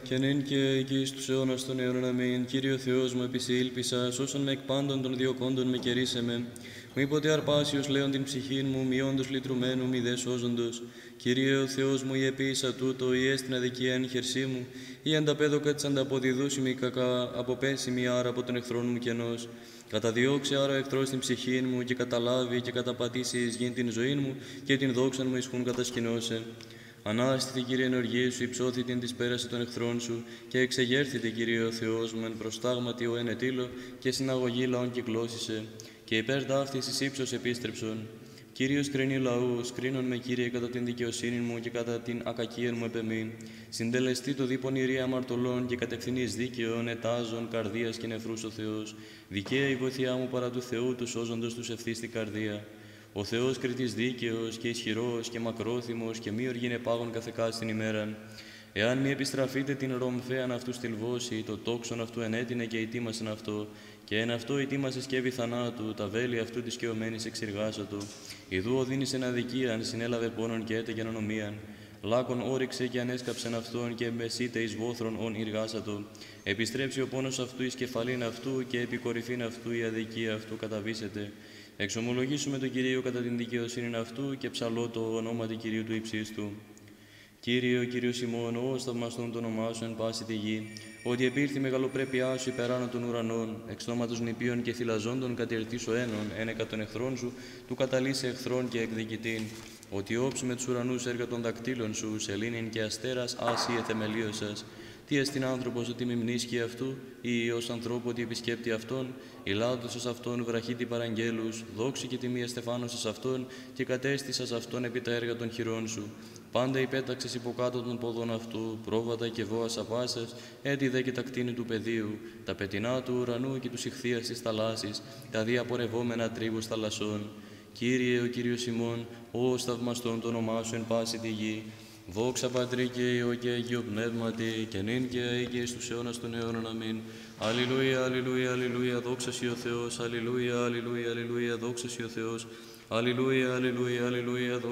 και νυν και εκεί στους αιώνας των αιώνων. Αμήν. Κύριε ο Θεός μου, επισήλπισα, σώσον με εκ πάντων των διωκόντων με κερίσεμε. Μη ποτέ αρπάσιος λέον την ψυχήν μου, μειόντος λυτρωμένου, μη δε σώζοντος. Κύριε ο Θεός μου, η επίησα τούτο, η έστιν αδικία εν χερσί μου, η ανταπέδοκα της ανταποδιδούσιμη κακά, αποπέσιμη άρα από τον εχθρόν μου κενός. Καταδιώξει άρα ο εχθρός την ψυχήν μου και καταλάβει και καταπατήσει εις γην την ζωή μου και την δόξαν μου ισχούν κατασκηνώσε. Ανάστητη, Κύριε, εν οργή σου, υψώθητην της πέρασε των εχθρών σου, και εξεγέρθητε, Κύριε ο Θεός μου, εν προστάγματι ο ενετήλο, και συναγωγή λαών κυκλώσισε, και υπέρ ταύτης εις ύψος επίστρεψον. Κύριος κρίνει λαούς, κρίνον με, Κύριε, κατά την δικαιοσύνη μου και κατά την ακακίαν μου επεμήν. Συντελεστεί το δι πονηρία αμαρτωλών και κατευθυνείς δίκαιων, ετάζων, καρδίας και νεφρούς ο Θεός. Δικαία η βοηθειά μου παρά του Θεού, του σώζοντος τους ευθύς στην καρδία. Ο Θεός κριτής δίκαιος και ισχυρός και μακρόθυμος και μη οργήν επάγων καθεκάς την ημέραν. Εάν μη επιστραφείτε την ρομφέαν αυτού στυλβώσει, το τόξον αυτού ενέτεινε και ητήμασεν αυτό, και εν αυτό ητήμασε σκεύη θανάτου, τα βέλη αυτού της σκεωμένης εξηργάσατο. Ιδού οδύνησε εν αδικίαν, συνέλαβε πόνον και έτεγεν ονομίαν. Λάκων όριξε και ανέσκαψεν αυτόν και μεσίτε εις βόθρων ον ηργάσατο. Επιστρέψει ο πόνος αυτού εις κεφαλήν αυτού και επί κορυφήν αυτού η αδικία αυτού καταβήσεται. Εξομολογήσουμε τον Κυρίο κατά την δικαιοσύνη αυτού και ψαλώ το ονόματι Κυρίου του υψίστου. Κύριε, ο Κύριος ημών, ως θαυμαστόν το όνομά σου εν πάση τη γη, ότι επήλθει μεγαλοπρέπειά σου υπεράνω των ουρανών, εξ νόματος νηπίων και θυλαζόντων κατηρτήσω ένων, ένεκα των εχθρών σου, του καταλύσε εχθρών και εκδικητήν, ότι όψουμε τους ουρανούς έργα των δακτύλων σου, σελήνην και αστέρας άσυ εθεμελίωσας. Τι εστιν άνθρωπος ότι μη μνήσκει αυτού, ή ως ανθρώπου ότι επισκέπτει αυτόν, η λάτωσος αυτόν βραχίτη παραγγέλους, δόξη και τιμή εστεφάνωσας αυτόν, και κατέστησας αυτόν επί τα έργα των χειρών σου. Πάντα υπέταξες υποκάτω των ποδών αυτού, πρόβατα και βόας απάσας, έτι δε και τα κτίνη του πεδίου, τα πετεινά του ουρανού και τους ηχθείας της θαλάσσης, τα διαπορευόμενα τρίγους θαλασσών. Κύριε, ο Κύριος ημών, ως θαυμαστόν το όνομά σου εν πάση τη γη. Δόξα Πατρί και Υιό και Αγίο Πνεύματι, και νυν και αεί και στους αιώνας των αιώνων. Αμήν. Αλληλούια, αλληλούια, αλληλούια, δόξα σοι ο Θεός. Αλληλούια, αλληλούια, αλληλούια, δόξα σοι ο Θεός. Αλληλούια, αλληλούια, αλληλούια,